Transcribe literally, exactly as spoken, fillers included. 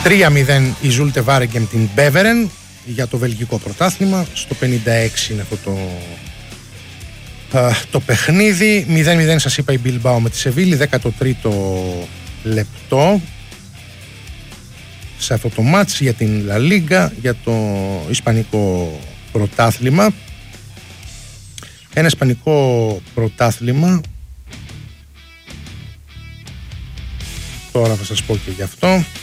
τρία μηδέν η Ζούλτε Βάρεγκεμ την Μπέβερεν για το βελγικό πρωτάθλημα. Στο πενήντα έξι είναι αυτό το, α, το παιχνίδι. μηδέν μηδέν σας είπα η Μπιλμπάο με τη Σεβίλη, δέκατο τρίτο λεπτό σε αυτό το μάτς για την Λα Λίγκα, για το ισπανικό πρωτάθλημα. Ένα ισπανικό πρωτάθλημα, τώρα θα σας πω και γι' αυτό.